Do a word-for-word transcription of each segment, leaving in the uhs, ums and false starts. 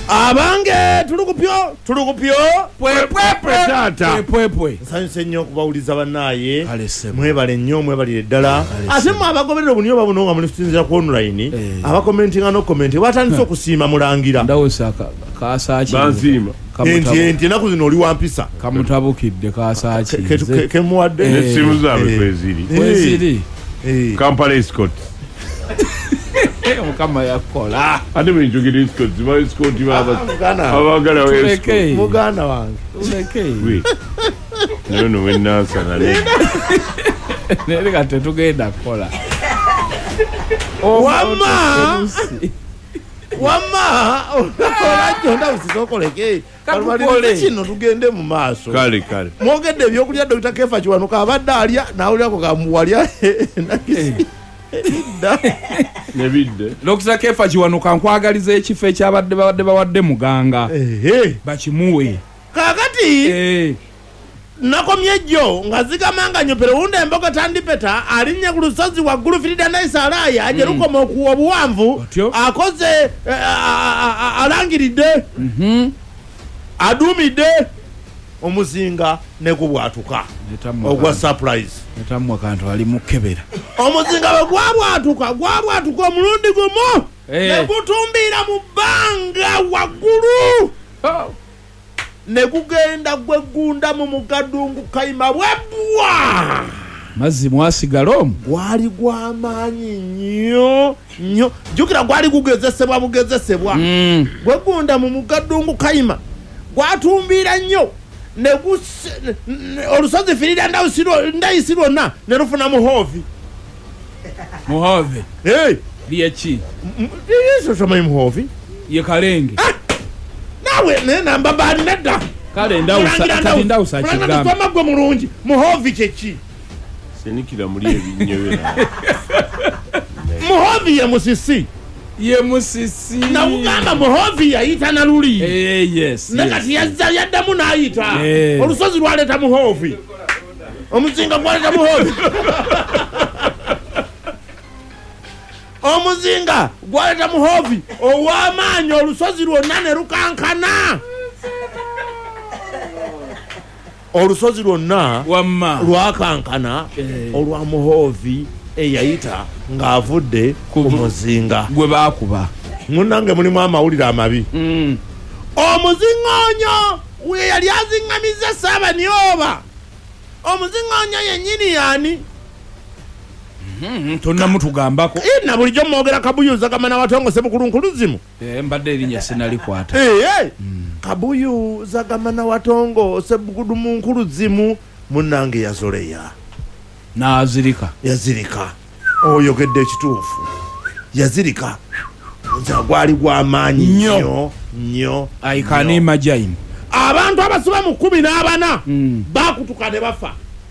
abange tulukupyo tulukupyo pwepwepwe tata pwepwepwe nsanyuse nnyo okubawuliza bannaye mwebale nnyo mwebalire ddala ate mwe abagoberera obunyoba buno nga mulisinzira ku online abakomentinga n'okomenti batandise okusiima mulangira ndawusa kasaaki bansiima enti enti enaku zino oli wampisa kamutabukidde kasaaki kemuwadde n'essimu zaabwe kweziri kweziri Kampala Escort mukama yakola ate bwenjogera escort ziba escort abagala muganda wange nayo nowenansa nale nereka tetugenda kukola wama wama olajjo ndawusisokoleke kalwalire kino tugende mu maaso kale kale mwogedde ebyokulya Dokita Kefa Kiwanuka abadde alya nawulyako kamuwalya nakisi nebidde Dokita Kefa Kiwanuka nkwagaliza ekifo ekyabadde babadde bawadde muganga bakimuwe kakati nakomye jjo nga zigamanga nyopere wunda embogo tandipeta alinnya ku lusozi waggulu Firida Naisalaya aje lukoma okuwa obuwanvu akoze alangiridde adumidde omuzinga negubwatuka ogwa surprise netamwa kantu ali mukebera omuzinga bwe gwabwatuka gwabwatuka omulundi gumu negutumbira mu bbanga waggulu negugenda gwegunda mu mugadungu kayima bwebwa mazzi mwasigala omu gwali gwamaanyi nnyo nnyo jjukira gwali gugezesebwa bugezesebwa gwegunda mu mugadungu kayima gwatumbira nnyo olusozi Firida Ndayisi lwonna ne lufuna muhoovi muhoovi lyeki sosomanyi muhoovi ye kalenge nawe nenamba bani nedda kale ndawusa kigamba gwe mulungi muhoovi kyeki senikira muli ebinyewera muhoovi ye musisi ye musisi nakugamba muhoovi yayita na luli yes nakati yazza yaddamu n'ayita olusozi lwaleeta muhoovi omuzinga gwaleeta muhoovi omuzinga gwaleeta muhoovi ow'amaanyi olusozi lwonna ne lukankana olusozi lwonna lwakankana olwa muhoovi eyayita ng'avudde ku muzinga gwe baakuba munnange mulimu amawulire amabi omuzingoonyo we yali aziŋŋamizza Saabanyoba omuzingoonyo yennyini yaani tonnamutugambako na bulijjo mwogera Kabuyuza Gamana Watongose Bukulunkuluzimu mbadde erinnya sinalikwata Kabuyuza Gamana Watongose Bukulunkuluzimu munnange yazoleya n'azirika yazirika oyogedde ekituufu yazirika nza gwali gw'amaanyi nnyo nnyo I can imagine abantu abasuba mu kkumi n'abana baakutuka ne bafa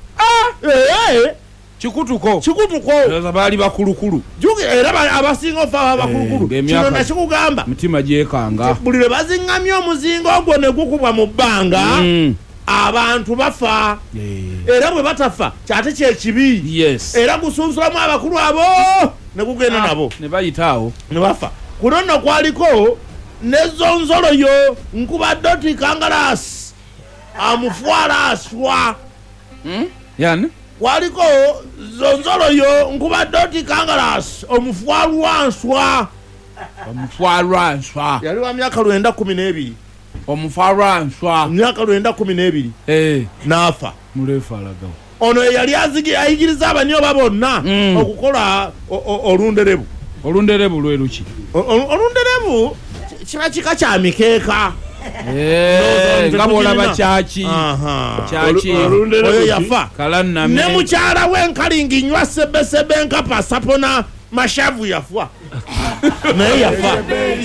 kikutuko kikutuko baali bakulukulu era abasinga ofa abakulukulu kino nakikugamba mutima gyekanga buli lwe baziŋŋamya omuzinga ogwo ne gukubwa mu bbanga abantu bafa era bwe batafa kyate kyekibi era gusunsulamu abakulu abo ne gugenda nabo ne bayitaawo ne bafa kuno nno kwaliko nezonzoloyo nkuba Doti Kangalas amufwala aswa yani kwaliko zonzoloyo nkuba Doti Kangalas omufwalwa nswa omufwalwa nswa yali wa myaka lwenda kumi n'ebiri omufalwa nswa myaka lwenda kumi n'ebiri n'afa mulefalagawo ono yali ayigiriza Abanyoba bonna okukola olunderebu olunderebu lwe luki olunderebu kiba kika kya mikeeka nga bwolaba kyaki kyaki oyo yafa ne mukyala we Nkalingi nywa sebesebe nkapa sapona mashavu yafa naye yafa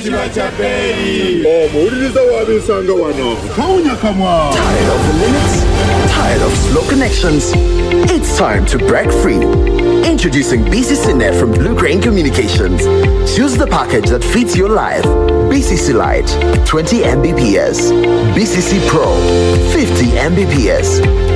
omuwuliriza w'abensanga wano tawunya kamwa. Tired of the limits? Tired of slow connections? It's time to break free. Introducing B C C Net from Blue Crane Communications. Choose the package that fits your life. B C C Lite, twenty megabits per second. B C C Pro, fifty megabits per second.